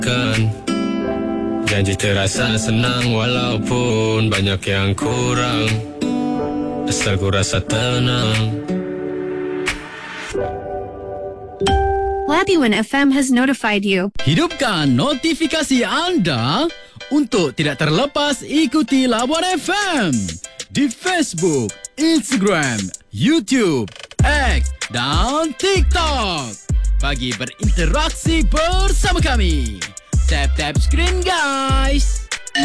Kan janji terasa senang walaupun banyak yang kurang. Asal ku rasa tenang. Labuan FM has notified you. Hidupkan notifikasi anda untuk tidak terlepas ikuti Labuan FM di Facebook, Instagram, YouTube, X dan TikTok. Bagi berinteraksi bersama kami. Tap screen guys.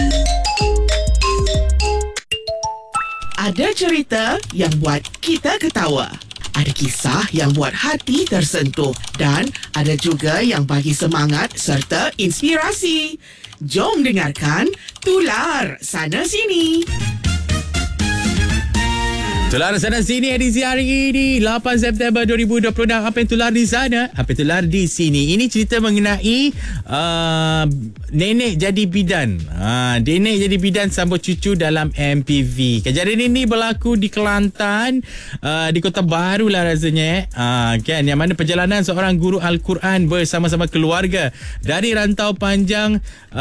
Ada cerita yang buat kita ketawa. Ada kisah yang buat hati tersentuh. Dan ada juga yang bagi semangat serta inspirasi. Jom dengarkan Tular Sana Sini. Tular Sana Sini edisi hari ini 8 September 2026. Apa yang tular di sana? Apa yang tular di sini? Ini cerita mengenai nenek jadi bidan. Nenek jadi bidan sambut cucu dalam MPV. Kejadian ini berlaku di Kelantan, di Kota Baru lah rasanya. Kan, yang mana perjalanan seorang guru Al-Quran bersama-sama keluarga dari rantau panjang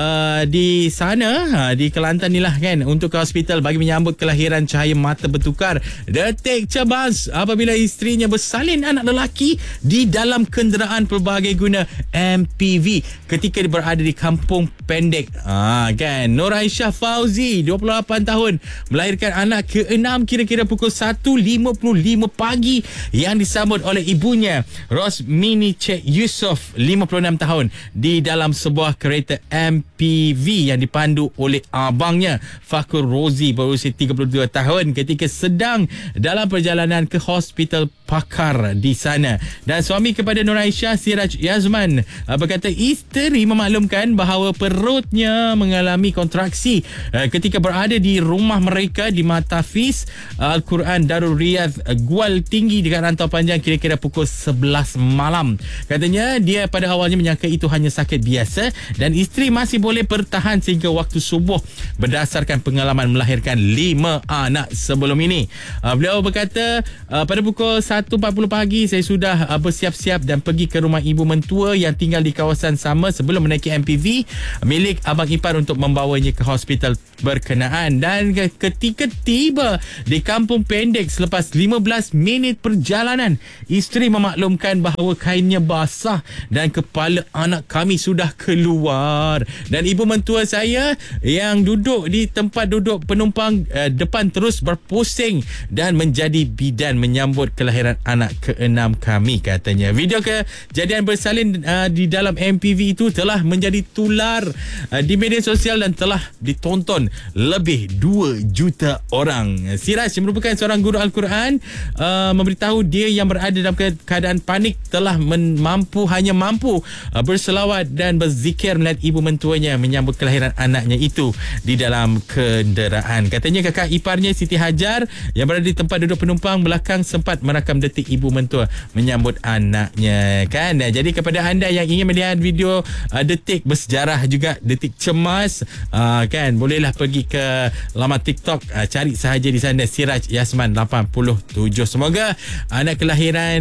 di sana, di Kelantan ni lah kan, untuk ke hospital bagi menyambut kelahiran cahaya mata bertukar. Detik cemas apabila isterinya bersalin anak lelaki di dalam kenderaan pelbagai guna MPV ketika dia berada di Kampung Pendek. Kan, Nur Aisyah Fauzi 28 tahun melahirkan anak ke-6 kira-kira pukul 1.55 pagi yang disambut oleh ibunya Rosmini Cik Yusof 56 tahun di dalam sebuah kereta MPV yang dipandu oleh abangnya Fakur Rozi berusia 32 tahun ketika sedang dalam perjalanan ke hospital pakar di sana. Dan suami kepada Nur Aisyah, Siraj Yazman, berkata isteri memaklumkan bahawa perutnya mengalami kontraksi ketika berada di rumah mereka di Matafiz Al-Quran Darul Riyadh Gual Tinggi dekat rantau panjang kira-kira pukul 11 malam. Katanya dia pada awalnya menyangka itu hanya sakit biasa dan isteri masih boleh bertahan sehingga waktu subuh berdasarkan pengalaman melahirkan 5 anak sebelum ini. Beliau berkata pada pukul 1.40 pagi saya sudah bersiap-siap dan pergi ke rumah ibu mentua yang tinggal di kawasan sama sebelum menaiki MPV milik abang ipar untuk membawanya ke hospital berkenaan. Dan ketika tiba di Kampung Pendek selepas 15 minit perjalanan, isteri memaklumkan bahawa kainnya basah dan kepala anak kami sudah keluar. Dan ibu mentua saya yang duduk di tempat duduk penumpang depan terus berpusing dan menjadi bidan menyambut kelahiran anak ke-6 kami, katanya. Video kejadian bersalin di dalam MPV itu telah menjadi tular di media sosial dan telah ditonton lebih 2 juta orang. Siraj merupakan seorang guru Al-Quran, memberitahu dia yang berada dalam keadaan panik telah hanya mampu berselawat dan berzikir melihat ibu mentuanya menyambut kelahiran anaknya itu di dalam kenderaan. Katanya kakak iparnya Siti Hajar yang berada di tempat duduk penumpang belakang sempat merakam detik ibu mentua menyambut anaknya, kan. Jadi kepada anda yang ingin melihat video detik bersejarah juga, detik cemas, kan, bolehlah pergi ke laman TikTok, cari sahaja di sana Siraj Yasman 87. Semoga anak kelahiran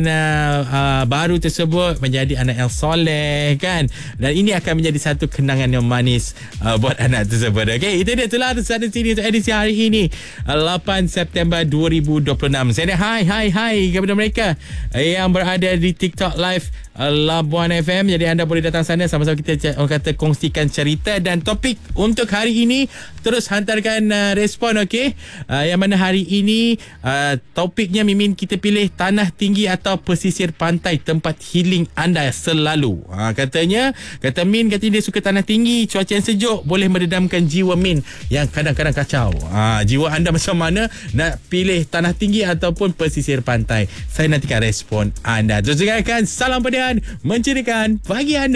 baru tersebut menjadi anak yang soleh, kan, dan ini akan menjadi satu kenangan yang manis buat anak tersebut. Okey, itu dia Tular Sana Sini untuk edisi hari ini 8 September 2026. Saya hai kepada mereka yang berada di TikTok Live Labuan FM. Jadi anda boleh datang sana sama-sama kita kongsikan cerita dan topik untuk hari ini. Terus hantarkan respon, okey. Yang mana hari ini topiknya Mimin kita pilih tanah tinggi atau pesisir pantai tempat healing anda selalu. Kata Min, dia suka tanah tinggi, cuaca yang sejuk boleh meredamkan jiwa Min yang kadang-kadang kacau. Jiwa anda macam mana, nak pilih tanah tinggi ataupun pesisir pantai? Saya nantikan respon anda. Terus dengarkan Salam Padian mencerikan pagi anda.